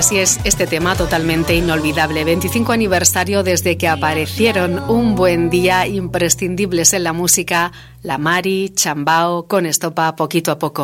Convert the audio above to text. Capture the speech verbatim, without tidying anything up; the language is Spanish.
así es este tema totalmente inolvidable. veinticinco aniversario desde que aparecieron. Un buen día, imprescindibles en la música. La Mari, Chambao, con Estopa, poquito a poco.